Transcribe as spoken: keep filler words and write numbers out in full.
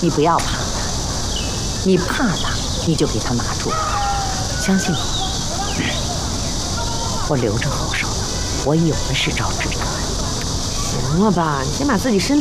你不要怕他，你怕他，你就给他拿住，相信我，我留着后手呢，我有的是招治他。 行了吧，你先把自己身